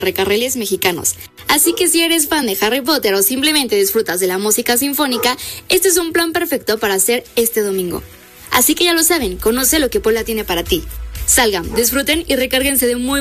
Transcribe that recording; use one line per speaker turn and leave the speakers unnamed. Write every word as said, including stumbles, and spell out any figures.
recarriles mexicanos. Así que si eres fan de Harry Potter o simplemente disfrutas de la música sinfónica, este es un plan perfecto para hacer este domingo. Así que ya lo saben, conoce lo que Puebla tiene para ti. Salgan, disfruten y recárguense de muy